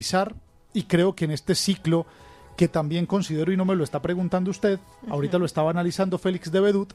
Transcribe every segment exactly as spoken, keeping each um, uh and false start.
y creo que en este ciclo, que también considero, y no me lo está preguntando usted, uh-huh. ahorita lo estaba analizando Félix de Bedut,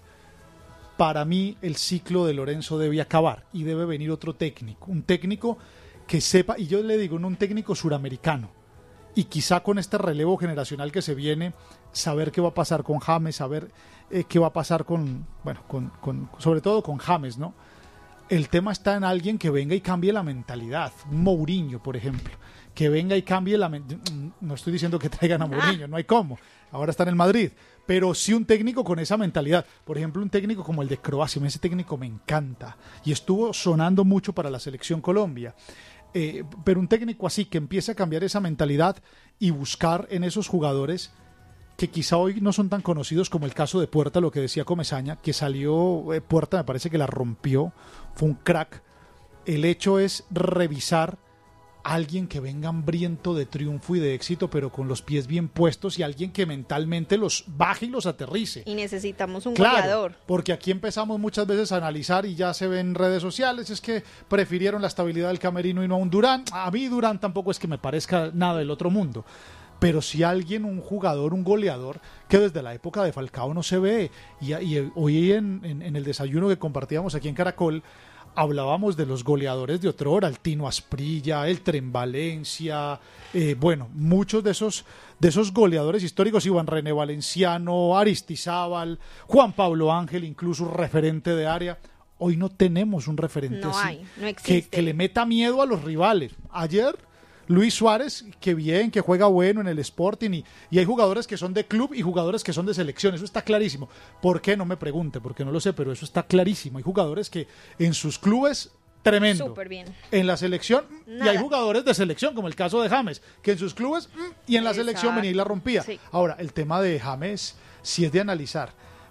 para mí el ciclo de Lorenzo debe acabar y debe venir otro técnico, un técnico que sepa, y yo le digo, no un técnico suramericano, y quizá con este relevo generacional que se viene, saber qué va a pasar con James, saber eh, qué va a pasar con, bueno, con, con, sobre todo con James, ¿no? El tema está en alguien que venga y cambie la mentalidad, un Mourinho, por ejemplo, que venga y cambie la mentalidad. No estoy diciendo que traigan a Mourinho, no hay cómo, ahora está en el Madrid, pero sí un técnico con esa mentalidad. Por ejemplo, un técnico como el de Croacia, ese técnico me encanta y estuvo sonando mucho para la selección Colombia. Eh, pero un técnico así que empiece a cambiar esa mentalidad y buscar en esos jugadores que quizá hoy no son tan conocidos, como el caso de Puerta, lo que decía Comesaña, que salió, eh, Puerta me parece que la rompió, fue un crack. El hecho es revisar a alguien que venga hambriento de triunfo y de éxito, pero con los pies bien puestos, y alguien que mentalmente los baje y los aterrice. Y necesitamos un claro, goleador. Porque aquí empezamos muchas veces a analizar y ya se ve en redes sociales, es que prefirieron la estabilidad del camerino y no a un Durán. A mí Durán tampoco es que me parezca nada del otro mundo. Pero si alguien, un jugador, un goleador, que desde la época de Falcao no se ve, y, y hoy en, en, en el desayuno que compartíamos aquí en Caracol, hablábamos de los goleadores de otrora, el Tino Asprilla, el Tren Valencia, eh, bueno, muchos de esos, de esos goleadores históricos, Iván René Valenciano, Aristizábal, Juan Pablo Ángel, incluso referente de área. Hoy no tenemos un referente no así, hay, no existe. Que, que le meta miedo a los rivales. Ayer Luis Suárez, que bien, que juega bueno en el Sporting, y, y hay jugadores que son de club y jugadores que son de selección, eso está clarísimo. ¿Por qué? No me pregunte, porque no lo sé, pero eso está clarísimo. Hay jugadores que en sus clubes, tremendo. Súper bien. En la selección, Nada. y hay jugadores de selección, como el caso de James, que en sus clubes y en la Exacto. selección venía y la rompía. Sí. Ahora, el tema de James sí es de analizar,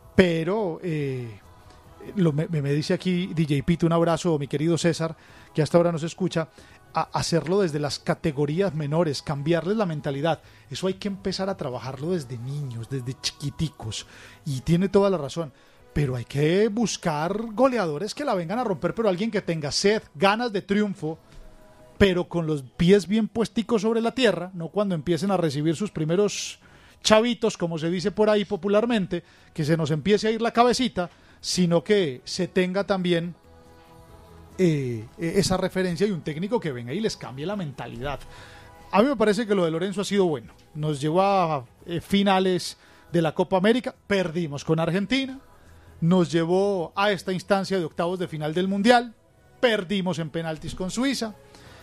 pero eh, lo, me, me dice aquí D J Pito, un abrazo, mi querido César, que hasta ahora nos escucha, a hacerlo desde las categorías menores, cambiarles la mentalidad. Eso hay que empezar a trabajarlo desde niños, desde chiquiticos, y tiene toda la razón. Pero hay que buscar goleadores que la vengan a romper, pero alguien que tenga sed, ganas de triunfo, pero con los pies bien puesticos sobre la tierra, no cuando empiecen a recibir sus primeros chavitos, como se dice por ahí popularmente, que se nos empiece a ir la cabecita, sino que se tenga también Eh, esa referencia y un técnico que venga y les cambie la mentalidad. A mí me parece que lo de Lorenzo ha sido bueno. Nos llevó a eh, finales de la Copa América, perdimos con Argentina, nos llevó a esta instancia de octavos de final del Mundial, perdimos en penaltis con Suiza,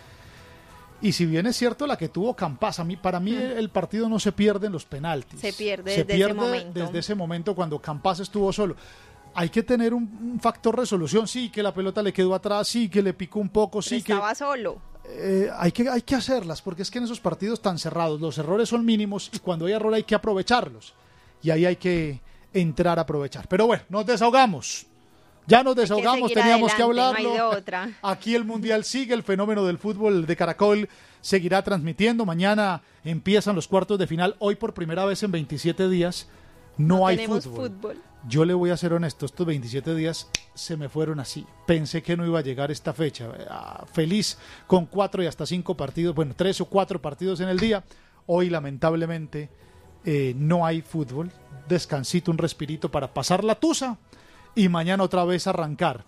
y si bien es cierto la que tuvo Campas, a mí, para mí mm. el partido no se pierde en los penaltis, se pierde, se desde, pierde ese momento. desde ese momento cuando Campas estuvo solo. Hay que tener un, un factor resolución, sí, que la pelota le quedó atrás, sí, que le picó un poco, Pero sí, estaba que... solo. Eh, hay que hay que hacerlas, porque es que en esos partidos tan cerrados los errores son mínimos y cuando hay error hay que aprovecharlos. Y ahí hay que entrar a aprovechar. Pero bueno, nos desahogamos. Ya nos desahogamos, que teníamos adelante, que hablarlo. No hay de otra. Aquí el Mundial sigue, el fenómeno del fútbol de Caracol seguirá transmitiendo. Mañana empiezan los cuartos de final. Hoy por primera vez en veintisiete días no, no hay tenemos fútbol. fútbol. Yo le voy a ser honesto, estos veintisiete días se me fueron así. Pensé que no iba a llegar esta fecha. Ah, feliz con cuatro y hasta cinco partidos, bueno, tres o cuatro partidos en el día. Hoy, lamentablemente, eh, no hay fútbol. Descansito, un respirito para pasar la tusa y mañana otra vez arrancar.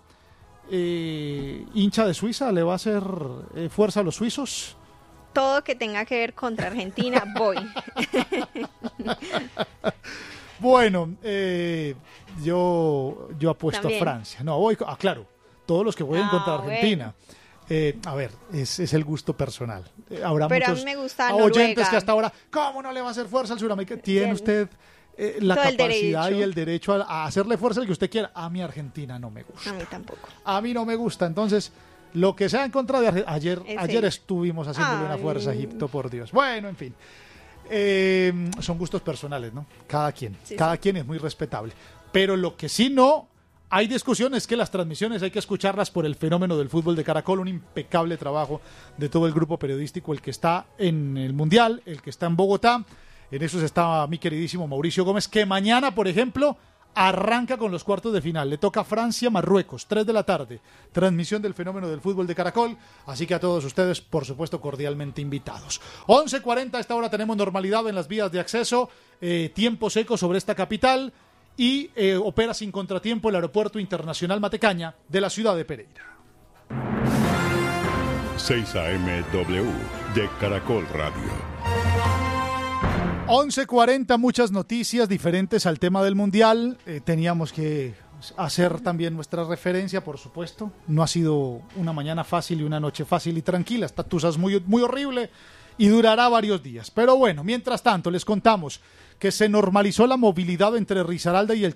Eh, hincha de Suiza, ¿le va a hacer eh, fuerza a los suizos? Todo que tenga que ver contra Argentina, voy. Bueno, eh, yo yo apuesto También. a Francia. No, voy, ah, claro, todos los que jueguen Ah, contra Argentina. bueno. Eh, a ver, es, es el gusto personal. Eh, habrá Pero muchos a mí me gusta oyentes Noruega. que hasta ahora, ¿cómo no le va a hacer fuerza al Suramericano? Tiene Bien. usted eh, la Todo el capacidad derecho. y el derecho a, a hacerle fuerza al que usted quiera. A mi Argentina no me gusta. A mí tampoco. A mí no me gusta. Entonces, lo que sea en contra de Argentina. Ayer, Es ayer él. estuvimos haciéndole Ay. una fuerza a Egipto, por Dios. Bueno, en fin. Eh, son gustos personales, ¿no? Cada quien. Sí, cada sí. quien es muy respetable. Pero lo que sí no hay discusión es que las transmisiones hay que escucharlas por el fenómeno del fútbol de Caracol, un impecable trabajo de todo el grupo periodístico, el que está en el Mundial, el que está en Bogotá. En eso está mi queridísimo Mauricio Gómez, que mañana, por ejemplo, arranca con los cuartos de final. Le toca Francia-Marruecos, tres de la tarde. Transmisión del fenómeno del fútbol de Caracol. Así que a todos ustedes, por supuesto, cordialmente invitados. once cuarenta, a esta hora tenemos normalidad en las vías de acceso. Eh, tiempo seco sobre esta capital. Y eh, opera sin contratiempo el Aeropuerto Internacional Matecaña de la ciudad de Pereira. seis A M W de Caracol Radio. once cuarenta, muchas noticias diferentes al tema del Mundial. Eh, teníamos que hacer también nuestra referencia, por supuesto. No ha sido una mañana fácil y una noche fácil y tranquila. Esta tusa es muy, muy horrible y durará varios días. Pero bueno, mientras tanto, les contamos que se normalizó la movilidad entre Risaralda y el